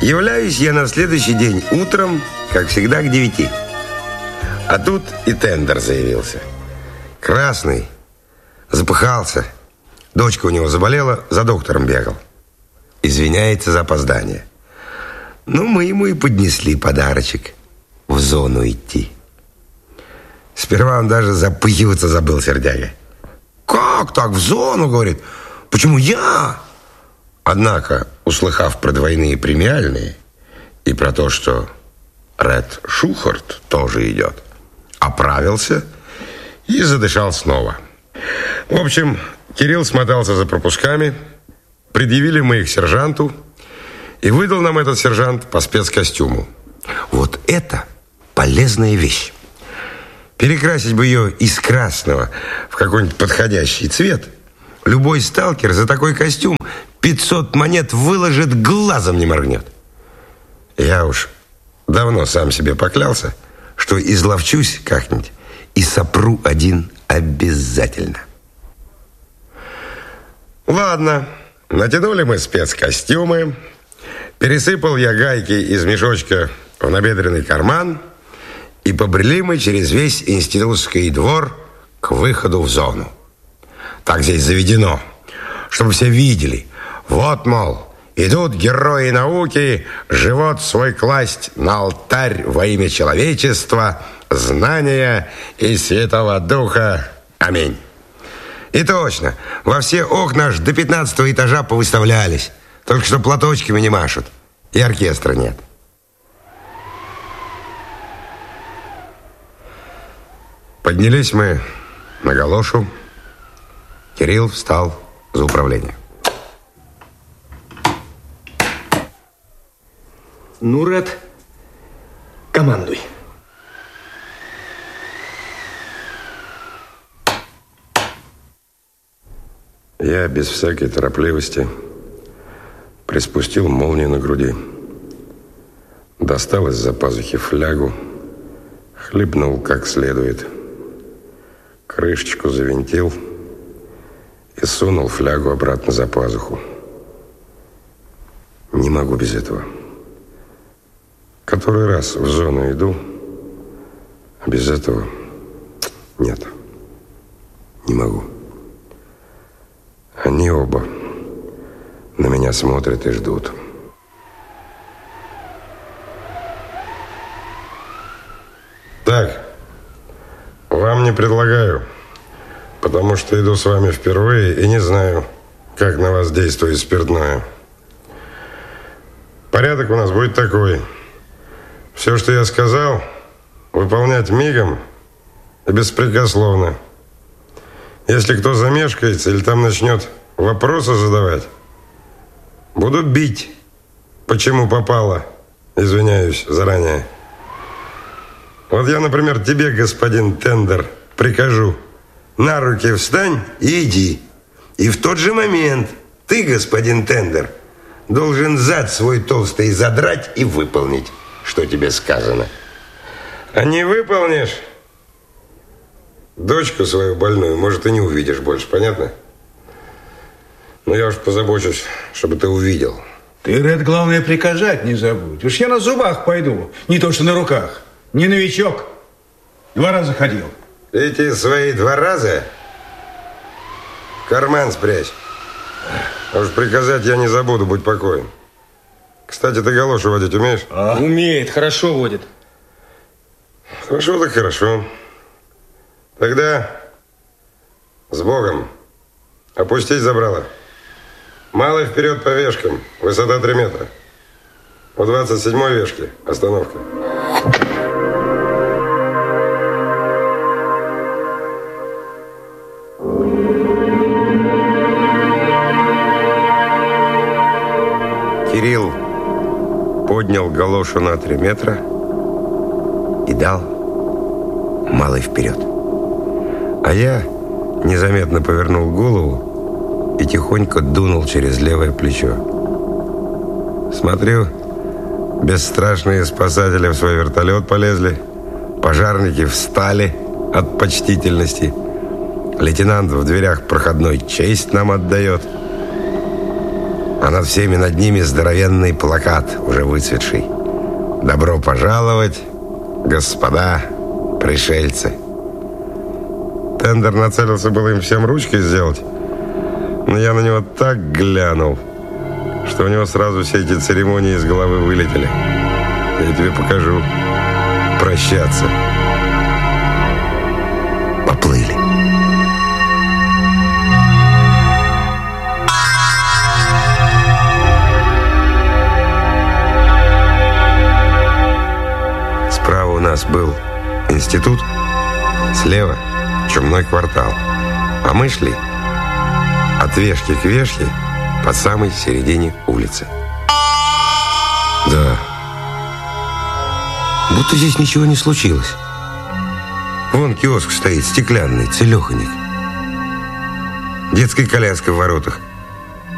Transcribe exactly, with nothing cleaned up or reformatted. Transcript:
Являюсь я на следующий день утром, как всегда, к девяти. А тут и тендер заявился. Красный, запыхался. Дочка у него заболела, за доктором бегал. Извиняется за опоздание. Ну, мы ему и поднесли подарочек. В зону идти. Сперва он даже запыхиваться забыл, сердяга. «Как так, в зону?» — говорит. «Почему я?» Однако, услыхав про двойные премиальные и про то, что Ред Шухарт тоже идет, оправился и задышал снова. В общем, Кирилл смотался за пропусками, предъявили мы их сержанту, и выдал нам этот сержант по спецкостюму. Вот это полезная вещь. Перекрасить бы ее из красного в какой-нибудь подходящий цвет. Любой сталкер за такой костюм пятьсот монет выложит, глазом не моргнет. Я уж давно сам себе поклялся, что изловчусь как-нибудь и сопру один обязательно. Ладно, натянули мы спецкостюмы, пересыпал я гайки из мешочка в набедренный карман, и побрели мы через весь институтский двор к выходу в зону. Так здесь заведено, чтобы все видели. Вот, мол, идут герои науки, живот свой класть на алтарь во имя человечества, знания и Святого Духа. Аминь. И точно, во все окна аж до пятнадцатого этажа повыставлялись. Только что платочками не машут, и оркестра нет. Поднялись мы на галошу. Кирилл встал за управление. Ну, Ред, командуй. Я без всякой торопливости приспустил молнию на груди, достал из-за пазухи флягу, хлебнул как следует, крышечку завинтил и сунул флягу обратно за пазуху. Не могу без этого. Который раз в зону иду, а без этого нет, не могу. Они оба на меня смотрят и ждут. Так, вам не предлагаю, потому что иду с вами впервые и не знаю, как на вас действует спиртное. Порядок у нас будет такой. Все, что я сказал, выполнять мигом и беспрекословно. Если кто замешкается или там начнет вопросы задавать, буду бить. Почему попало? Извиняюсь заранее. Вот я, например, тебе, господин Тендер, прикажу: на руки встань и иди. И в тот же момент ты, господин Тендер, должен зад свой толстый задрать и выполнить, что тебе сказано. А не выполнишь, дочку свою больную, может, и не увидишь больше, понятно? Но я уж позабочусь, чтобы ты увидел. Ты, Ред, главное, приказать не забудь. Уж я на зубах пойду, не то что на руках. Не новичок. Два раза ходил. Эти свои два раза в карман спрячь. А уж приказать я не забуду, будь покоен. Кстати, ты галошу водить умеешь? А? Умеет, хорошо водит. Хорошо, так хорошо. Тогда с Богом. Опустить забрало. Малый вперед по вешкам. Высота три метра. У двадцать седьмой вешки остановка. Кирилл поднял галошу на три метра и дал малый вперед. А я незаметно повернул голову и тихонько дунул через левое плечо. Смотрю, бесстрашные спасатели в свой вертолет полезли, пожарники встали от почтительности, лейтенант в дверях проходной честь нам отдает. а над всеми над ними здоровенный плакат, уже выцветший. «Добро пожаловать, господа пришельцы». Тендер нацелился было им всем ручкой сделать, но я на него так глянул, что у него сразу все эти церемонии из головы вылетели. Я тебе покажу. Прощаться. Поплыли. Справа у нас был институт, слева чумной квартал, а мы шли от вешки к вешке по самой середине улицы. Да, будто здесь ничего не случилось. Вон киоск стоит, стеклянный, целеханик. Детская коляска в воротах.